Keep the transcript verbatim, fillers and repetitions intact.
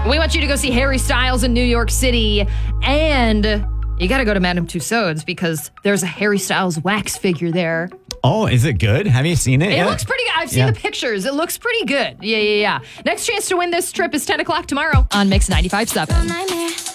We want you to go see Harry Styles in New York City. And you got to go to Madame Tussauds because there's a Harry Styles wax figure there. Oh, is it good? Have you seen it It yet? looks pretty good. I've seen Yeah. the pictures. It looks pretty good. Yeah, yeah, yeah. Next chance to win this trip is ten o'clock tomorrow on Mix ninety-five point seven.